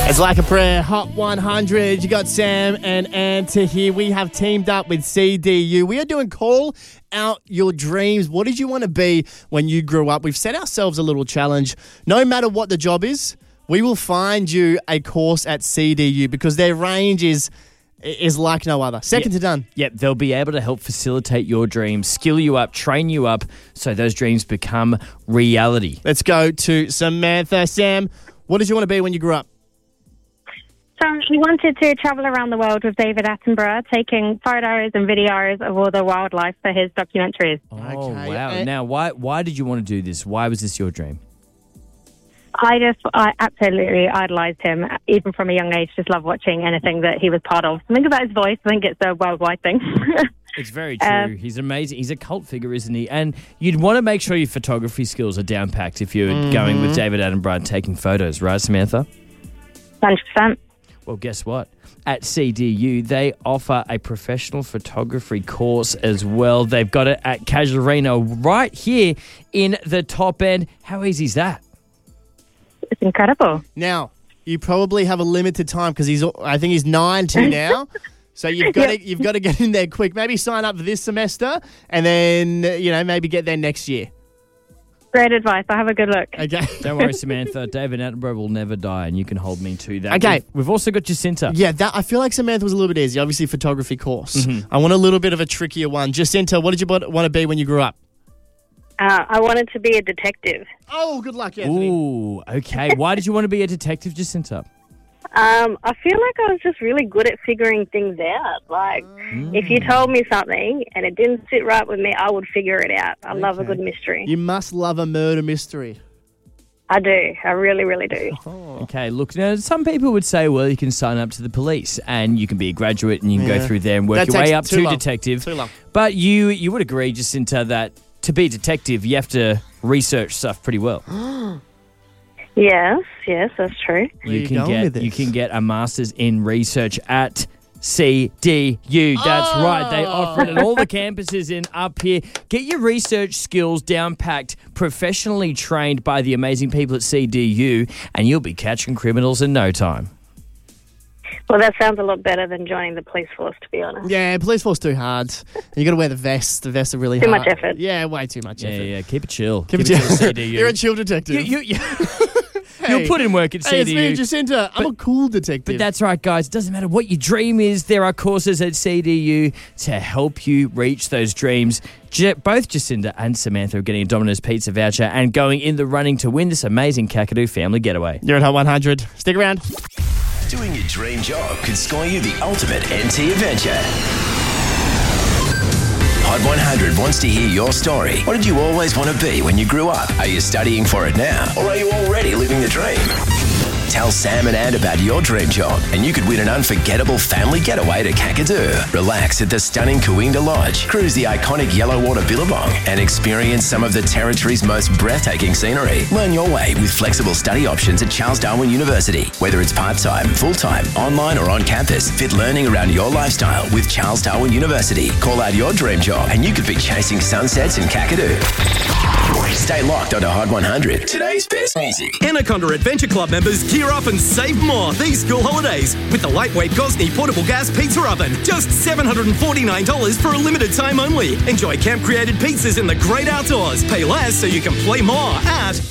It's Like a Prayer, Hot 100. You got Sam and Anta here. We have teamed up with CDU. We are doing Call Out Your Dreams. What did you want to be when you grew up? We've set ourselves a little challenge. No matter what the job is, we will find you a course at CDU because their range is like no other. Second to none. Yep, they'll be able to help facilitate your dreams, skill you up, train you up so those dreams become reality. Let's go to Samantha. Sam, what did you want to be when you grew up? So he wanted to travel around the world with David Attenborough, taking photos and videos of all the wildlife for his documentaries. Oh, Okay, wow. Now, why did you want to do this? Why was this your dream? I absolutely idolised him, even from a young age. Just love watching anything that he was part of. Think about his voice. I think it's a worldwide thing. It's very true. He's amazing. He's a cult figure, isn't he? And you'd want to make sure your photography skills are down-packed if you're going with David Attenborough and taking photos, right, Samantha? 100%. Well, guess what? At CDU, they offer a professional photography course as well. They've got it at Casuarina right here in the top end. How easy is that? It's incredible. Now, you probably have a limited time because I think he's 90 now. So you've got to get in there quick. Maybe sign up for this semester and then, maybe get there next year. Great advice. I'll have a good look. Okay. Don't worry, Samantha. David Attenborough will never die, and you can hold me to that. Okay. We've also got Jacinta. Yeah, I feel like Samantha was a little bit easy. Obviously, photography course. I want a little bit of a trickier one. Jacinta, what did you want to be when you grew up? I wanted to be a detective. Oh, good luck, Anthony. Ooh, okay. Why did you want to be a detective, Jacinta? I feel like I was just really good at figuring things out. Like, if you told me something and it didn't sit right with me, I would figure it out. I love a good mystery. You must love a murder mystery. I do. I really, really do. Okay, look, now some people would say, well, you can sign up to the police and you can be a graduate and you can go through there and work your way up to detective. Too long. But you would agree, Jacinta, that to be a detective, you have to research stuff pretty well. Yes, that's true. You can get a master's in research at CDU. That's right. They offer it at all the campuses in up here. Get your research skills down-packed, professionally trained by the amazing people at CDU, and you'll be catching criminals in no time. Well, that sounds a lot better than joining the police force, to be honest. Yeah, police force too hard. You got to wear the vest. The vests are really Too hard. much effort. Yeah, way too much effort. Yeah, keep it chill. Keep it chill. CDU. You're a chill detective. You'll put in work at CDU. It's me, Jacinta. I'm a cool detective. But that's right, guys. It doesn't matter what your dream is. There are courses at CDU to help you reach those dreams. Both Jacinta and Samantha are getting a Domino's Pizza voucher and going in the running to win this amazing Kakadu family getaway. You're at Hot 100. Stick around. Doing your dream job could score you the ultimate NT adventure. Hot 100 wants to hear your story. What did you always want to be when you grew up? Are you studying for it now? Or are you already living the dream? Tell Sam and Ant about your dream job and you could win an unforgettable family getaway to Kakadu. Relax at the stunning Kooinda Lodge, cruise the iconic yellow water Billabong and experience some of the territory's most breathtaking scenery. Learn your way with flexible study options at Charles Darwin University. Whether it's part-time, full-time, online or on campus, fit learning around your lifestyle with Charles Darwin University. Call out your dream job and you could be chasing sunsets in Kakadu. Stay locked onto Hot 100. Today's best music. Anaconda Adventure Club members gear up and save more these school holidays with the lightweight Gosney portable gas pizza oven. Just $749 for a limited time only. Enjoy camp-created pizzas in the great outdoors. Pay less so you can play more at